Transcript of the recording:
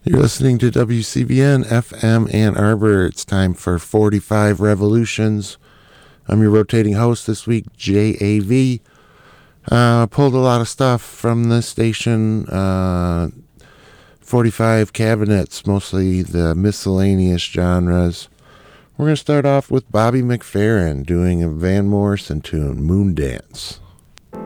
You're listening to WCBN FM Ann Arbor. It's time for 45 Revolutions. I'm your rotating host this week, JAV. Pulled a lot of stuff from this station. 45 cabinets, mostly the miscellaneous genres. We're going to start off with Bobby McFerrin doing a Van Morrison tune, Moon Dance.